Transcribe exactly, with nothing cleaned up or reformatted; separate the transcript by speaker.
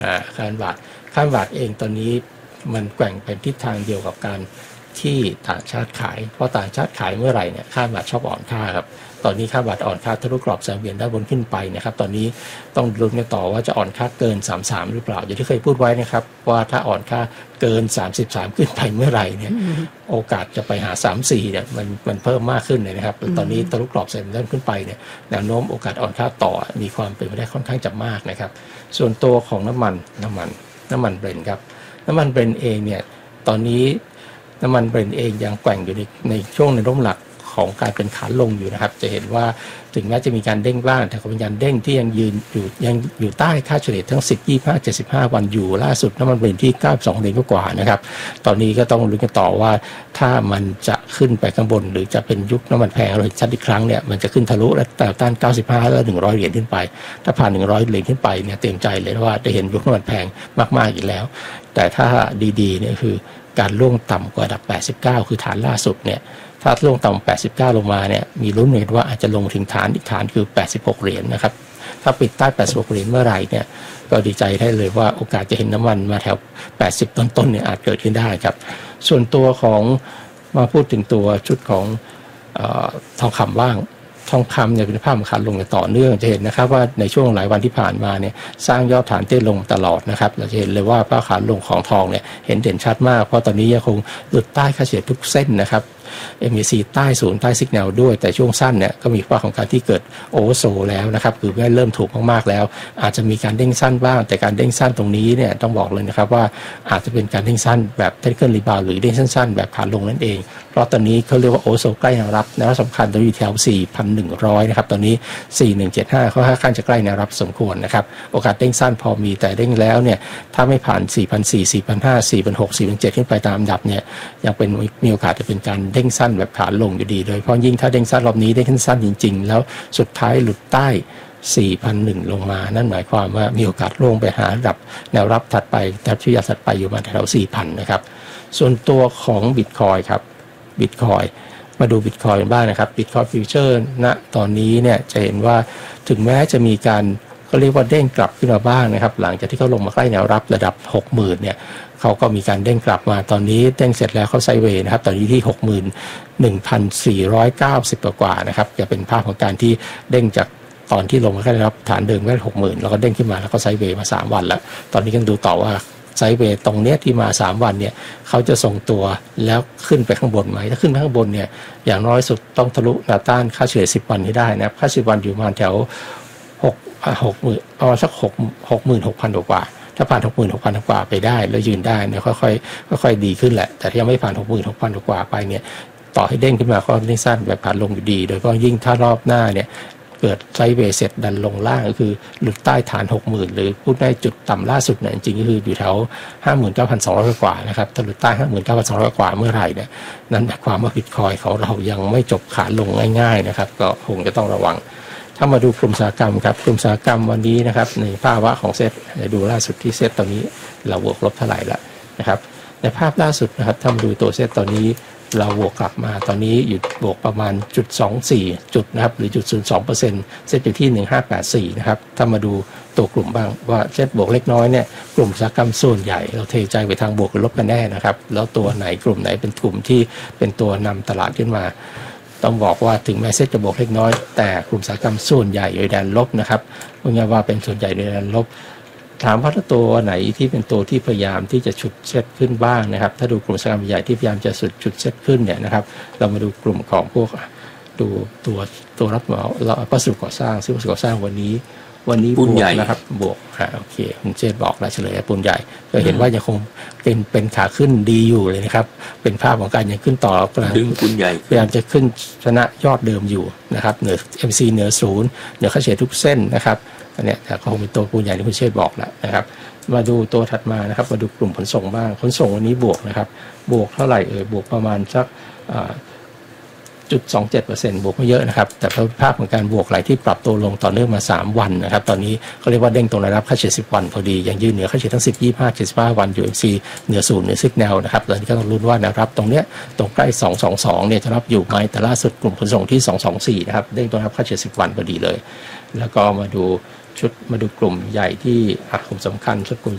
Speaker 1: ค่าเงินบาทค่าเงินบาทเองตอนนี้มันแกว่งเป็นทิศทางเดียวกับการที่ต่างชาติขายเพราะต่างชาติขายเมื่อไหร่เนี่ยค่าบาทชอบอ่อนค่าครับตอนนี้ค่าบาทอ่อนค่าทะลุกรอบสังเวียนด้านบนขึ้นไปนะครับตอนนี้ต้องลุ้นกันต่อว่าจะอ่อนค่าเกินสามสิบสามหรือเปล่าอย่างที่เคยพูดไว้นะครับว่าถ้าอ่อนค่าเกินสามสิบสามขึ้นไปเมื่อไหร่เนี่ยโอกาสจะไปหาสามสิบสี่เนี่ยมันมันเพิ่มมากขึ้นเลยนะครับตอนนี้ทะลุกรอบสังเวียนด้านขึ้นไปเนี่ยแนวโน้มโอกาสอ่อนค่าต่อมีความเป็นไปได้ค่อนข้างจะมากนะครับส่วนตัวของน้ำมันน้ำมันน้ำมันเบรนท์ครับน้ำมันเบรนท์เองเนี่ยตอนนี้น้ำมันเบรนท์เองยังแกว่งอยู่ในในช่วงในร่มหลักของการเป็นขาลงอยู่นะครับจะเห็นว่าถึงแม้จะมีการเด้งบ้างแต่ก็เป็นการเด้งที่ยังยืนอยู่ยังอยู่ใต้ค่าเฉลี่ยทั้งสิบ ยี่สิบห้า เจ็ดสิบห้าวันอยู่ล่าสุดน้ำมันเบรนท์ที่เก้าสิบสองเหรียญกว่านะครับตอนนี้ก็ต้องลุ้นกันต่อว่าถ้ามันจะขึ้นไปข้างบนหรือจะเป็นยุคน้ำมันแพงเลยชัดอีกครั้งเนี่ยมันจะขึ้นทะลุและแตะต้านเก้าสิบห้าแล้วหนึ่งร้อยเหรียญขึ้นไปถ้าผ่านหนึ่งร้อยเหรียญขึ้นไปเนี่ยเต็มใจเลยว่าจะเห็นยุคน้ำมันแพงมากๆอีกแล้วแต่ถ้าดีๆเนี่ยคือการล่วงต่ำกว่าระดับแปดสิบเก้าคือฐานล่าสุดเนี่ยถ้าลงต่ำแปดสิบเก้าลงมาเนี่ยมีลุ้นเหมือนว่าอาจจะลงถึงฐานอีกฐานคือแปดสิบหกเหรียญนะครับถ้าปิดใต้แปดสิบหกเหรียญเมื่อไหร่เนี่ยก็ดีใจได้เลยว่าโอกาสจะเห็นน้ำมันมาแถวแปดสิบต้นๆเนี่ยอาจเกิดขึ้นได้ครับส่วนตัวของมาพูดถึงตัวชุดของเอ่อทองคำบ้างทองคำเนี่ยเป็นภาพขาลงอย่างต่อเนื่องจะเห็นนะครับว่าในช่วงหลายวันที่ผ่านมาเนี่ยสร้างยอดฐานเต้นลงตลอดนะครับเราจะเห็นเลยว่าภาพขาลงของทองเนี่ยเห็นเด่นชัดมากเพราะตอนนี้ยังคงหลุดใต้ค่าเฉลี่ยทุกเส้นนะครับ เอ็ม เอ ซี ใต้ศูนย์ใต้ซิกแนลด้วยแต่ช่วงสั้นเนี่ยก็มีภาวะของการที่เกิดโอเวอร์โซแล้วนะครับคือเริ่มถูกมากๆแล้วอาจจะมีการเด้งสั้นบ้างแต่การเด้งสั้นตรงนี้เนี่ยต้องบอกเลยนะครับว่าอาจจะเป็นการเด้งสั้นแบบเทคนิคอลรีบาวด์หรือเด้งสั้นๆแบบขาลงนั่นเองเพราะตอนนี้เขาเรียกว่าโอเวอร์โซใกล้แนวรับแนวสำคัญตรงอยู่แถว สี่พันหนึ่งร้อย นะครับตอนนี้สี่พันหนึ่งร้อยเจ็ดสิบห้าเขาค่อนข้างจะใกล้แนวรับสมควรนะครับโอกาสเด้งสั้นพอมีแต่เด้งแล้วเนี่ยถ้าไม่ผ่าน สี่พันสี่ร้อย สี่พันห้าร้อย สี่พันหกร้อย สี่พันเจ็ดร้อย ขึ้นไปตามอันดับเนี่ยยังเป็นมีโอกาสจะเป็นการเด้งสั้นแบบขาลงอยู่ดีโดยเพราะยิ่งถ้าเด้งสั้นรอบนี้เด้งสั้นจริงๆแล้วสุดท้ายหลุดใต้ สี่พันหนึ่งร้อย ลงมานั่นหมายความว่ามีโอกาสลงไปหาระดับแนวรับถัดไปแนวที่ถัดไปอยู่มาแถว สี่พัน นะครับส่วนตัวของ Bitcoin ครับ Bitcoin มาดู Bitcoin บ้างนะครับ Bitcoin Future ณตอนนี้เนี่ยจะเห็นว่าถึงแม้จะมีการก็เรียกว่าเด้งกลับขึ้นมาบ้างนะครับหลังจากที่เขาลงมาใกล้แนวรับระดับ หกหมื่น เนี่ยเขาก็มีการเด้งกลับมาตอนนี้เด้งเสร็จแล้วเขาไซด์เวย์นะครับตอนนี้ที่ หกหมื่นหนึ่งพันสี่ร้อยเก้าสิบ กว่านะครับจะเป็นภาพของการที่เด้งจากตอนที่ลงมาใกล้รับฐานเดิมแค่ หกหมื่น แล้วก็เด้งขึ้นมาแล้วก็ไซด์เวย์มาสามวันแล้วตอนนี้กันดูต่อว่าไซด์เวย์ตรงเนี้ยที่มาสามวันเนี่ยเขาจะทรงตัวแล้วขึ้นไปข้างบนไหมถ้าขึ้นไปข้างบนเนี่ยอย่างน้อยสุดต้องทะลุแนวต้านค่าเฉลี่ยสิบวันให้ได้นะครับค่าสิบวันอยู่ประมาณแถวหก หกหมื่นประมาณสัก6 66,000 กว่าถ้าผ่าน หกหมื่นหกพัน กว่าไปได้แล้วยืนได้เนี่ยค่อยๆค่อยๆดีขึ้นแหละแต่ถ้ายังไม่ผ่าน หกหมื่นหกพัน กว่าไปเนี่ยต่อให้เด้งขึ้นมาก็เด้งสั้นแบบขาลงอยู่ดีโดยเฉพาะยิ่งถ้ารอบหน้าเนี่ยเกิดไซด์เวย์เสร็จดันลงล่างก็คือหลุดใต้ฐาน หกหมื่น หรือพูดได้จุดต่ำล่าสุดเนี่ยจริงๆก็คืออยู่แถว ห้าหมื่นเก้าพันสองร้อย กว่านะครับถ้าหลุดใต้ ห้าหมื่นเก้าพันสองร้อย กว่าเมื่อไหร่เนี่ยนั่นหมายความว่า Bitcoin ของเรายังไม่จบขาลงง่ายๆนะครับก็คงจะต้องระวังถ้ามาดูกลุ่มอุตสาหกรรมครับกลุ่มอุตสาหกรรมวันนี้นะครับในภาวะของเซตดูล่าสุดที่เซตตอนนี้เราบวกลบเท่าไหร่ละนะครับในภาพล่าสุดนะครับถ้ามาดูตัวเซตตอนนี้เราบวกกลับมาตอนนี้อยู่บวกประมาณจุดสองสี่จุดนะครับหรือจุดศูนย์สองเปอร์เซ็นต์เซตอยู่ที่หนึ่งพันห้าร้อยแปดสิบสี่นะครับถ้ามาดูตัวกลุ่มบ้างว่าเซตบวกเล็กน้อยเนี่ยกลุ่มอุตสาหกรรมส่วนใหญ่เราเทใจไปทางบวกหรือลบกันแน่นะครับแล้วตัวไหนกลุ่มไหนเป็นกลุ่มที่เป็นตัวนำตลาดขึ้นมาต้องบอกว่าถึงแม้เซ็ตจะบวกเล็กน้อยแต่กลุ่มอุตสาหกรรมส่วนใหญ่อยู่ในแดนลบนะครับพูดง่ายว่าเป็นส่วนใหญ่ในแดนลบถามว่าถ้าตัวไหนที่เป็นตัวที่พยายามที่จะฉุดเซ็ตขึ้นบ้างนะครับถ้าดูกลุ่มอุตสาหกรรมใหญ่ที่พยายามจะฉุดฉุดเซ็ตขึ้นเนี่ยนะครับเรามาดูกลุ่มของพวกดูตัวตัวรับเหมาเราวัสดุก่อสร้างซึ่งวัสดุก่อสร้างวันนี้วันนี้บวกนะครับบวกอ่าโอเคคุณเจษบอกแล้วเฉลยปูนใหญ่ก็เห็นว่ายังคงเป็นเป็นขาขึ้นดีอยู่เลยนะครับเป็นภาพของการยังขึ้นต่อ
Speaker 2: ดึงปูนใหญ่
Speaker 1: พยายามจะขึ้นชนะยอดเดิมอยู่นะครับเหนือ เอ็ม ซี เหนือศูนย์เหนือค่าเฉลี่ยทุกเส้นนะครับอันเนี้ยแต่ก็คงเป็นตัวปูนใหญ่ที่คุณเชษบอกแล้วนะครับมาดูตัวถัดมานะครับมาดูกลุ่มขนส่งบ้างขนส่งวันนี้บวกนะครับบวกเท่าไหร่เอ่ยบวกประมาณสักจุดสองเจ็ดเปอร์เซ็นต์ บวกไม่เยอะนะครับแต่ภาพของการบวกไหลที่ปรับตัวลงต่อเนื่องมาสามวันนะครับตอนนี้เขาเรียกว่าเด้งตรงระดับค่าเฉลี่ยสิบวันพอดียังยืนเหนือค่าเฉลี่ยทั้งสิบ ยี่สิบห้า เจ็ดสิบห้าวันอยู่ เอ็ม ซี เหนือศูนย์เหนือซิกแนลนะครับตอนนี้ก็ต้องลุ้นว่าแนวรับตรงเนี้ยตรงใกล้สองสองสองเนี่ยจะรับอยู่ไหมแต่ล่าสุดกลุ่มขนส่งที่สองสองสี่นะครับเด้งตรงระดับค่าเฉลี่ยสิบวันพอดีเลยแล้วก็มาดูชุดมาดูกลุ่มใหญ่ที่กลุ่มสำคัญชุดกลุ่ม